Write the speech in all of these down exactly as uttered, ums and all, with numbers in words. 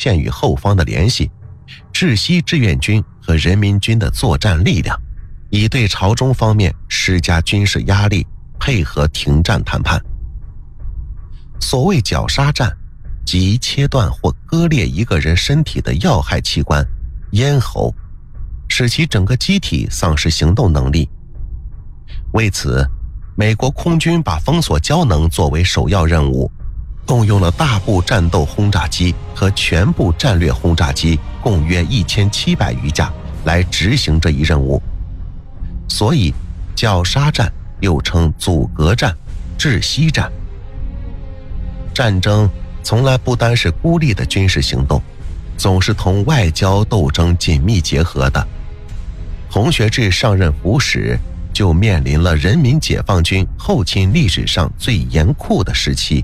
线与后方的联系，窒息志愿军和人民军的作战力量，以对朝中方面施加军事压力，配合停战谈判。所谓绞杀战，即切断或割裂一个人身体的要害器官咽喉，使其整个机体丧失行动能力。为此，美国空军把封锁胶能作为首要任务，动用了大部战斗轰炸机和全部战略轰炸机共约一千七百余架来执行这一任务。所以绞杀战又称阻隔战、窒息战。战争从来不单是孤立的军事行动，总是同外交斗争紧密结合的。洪学智上任府使，就面临了人民解放军后勤历史上最严酷的时期。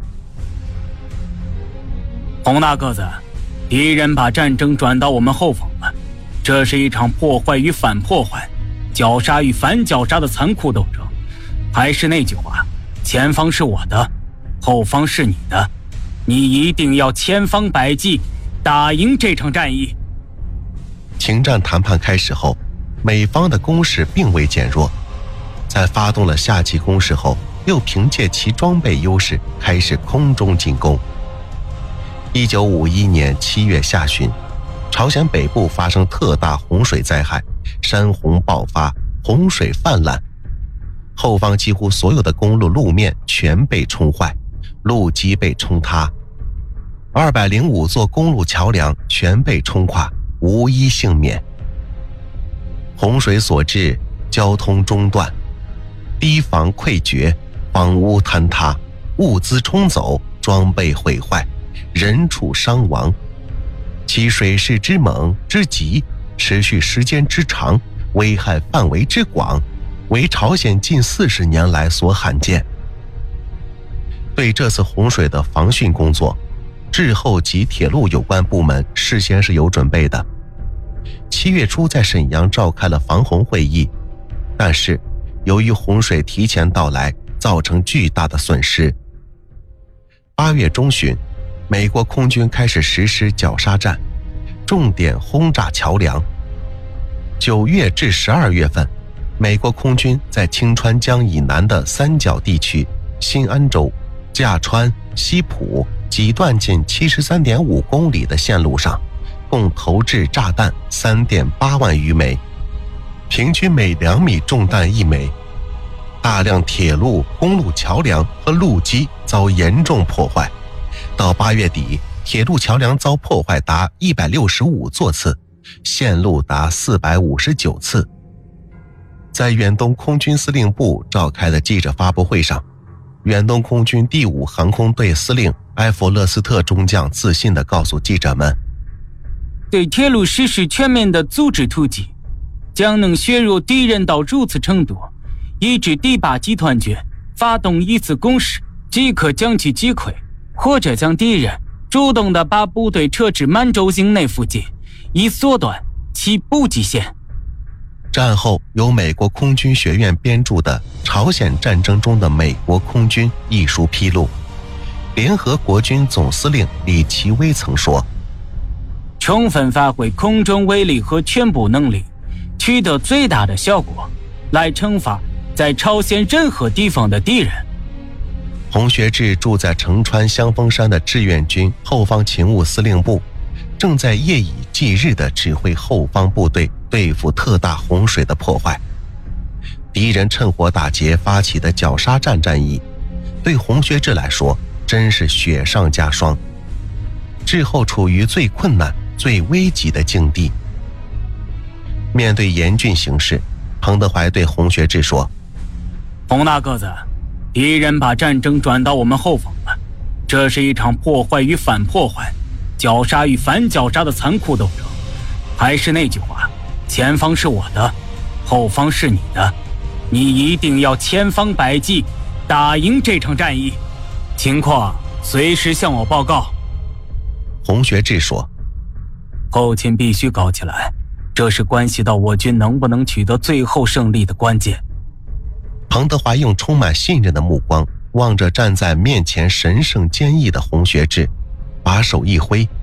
洪大个子，敌人把战争转到我们后方了，这是一场破坏与反破坏、绞杀与反绞杀的残酷斗争。还是那句话，前方是我的，后方是你的，你一定要千方百计打赢这场战役。 停战谈判开始后，美方的攻势并未减弱，在发动了夏季攻势后，又凭借其装备优势开始空中进攻。一九五一年七月下旬，朝鲜北部发生特大洪水灾害，山洪爆发，洪水泛滥，后方几乎所有的公路路面全被冲坏，路基被冲塌，二百零五座公路桥梁全被冲垮，无一幸免。洪水所致，交通中断，堤防溃决，房屋坍塌，物资冲走，装备毁坏，人畜伤亡。其水势之猛之急，持续时间之长，危害范围之广，为朝鲜近四十年来所罕见。对这次洪水的防汛工作，滞后及铁路有关部门事先是有准备的。七月初在沈阳召开了防洪会议，但是由于洪水提前到来，造成巨大的损失。八月中旬，美国空军开始实施绞杀战，重点轰炸桥梁。九月至十二月份，美国空军在清川江以南的三角地区、新安州、架川、西浦几段近 七十三点五公里的线路上，共投掷炸弹 三点八万余枚，平均每两米中弹一枚。大量铁路、公路桥梁和路基遭严重破坏。到八月底，铁路桥梁遭破坏达一百六十五座次，线路达四百五十九次。在远东空军司令部召开的记者发布会上，远东空军第五航空队司令埃弗勒斯特中将自信地告诉记者们， 对铁路实施全面的阻止突击，将能削弱敌人到如此程度，以致第八集团军发动一次攻势即可将其击溃，或者将敌人主动地把部队撤至满洲境内附近，以缩短其补给线。 战后由美国空军学院编著的《朝鲜战争中的美国空军》一书披露，联合国军总司令李奇微曾说， 充分发挥空中威力和全部能力，取得最大的效果，来惩罚在朝鲜任何地方的敌人。 洪学智住在成川香峰山的志愿军后方勤务司令部，正在夜以继日地指挥后方部队对付特大洪水的破坏。敌人趁火打劫发起的绞杀战战役，对洪学智来说真是雪上加霜。之后处于最困难、最危急的境地。面对严峻形势，彭德怀对洪学智说， 洪大个子，敌人把战争转到我们后方了，这是一场破坏与反破坏、绞杀与反绞杀的残酷斗争。还是那句话，前方是我的，后方是你的，你一定要千方百计打赢这场战役。情况随时向我报告。 洪学智说， 后勤必须搞起来，这是关系到我军能不能取得最后胜利的关键。 彭德怀用充满信任的目光望着站在面前神圣坚毅的洪学智，把手一挥，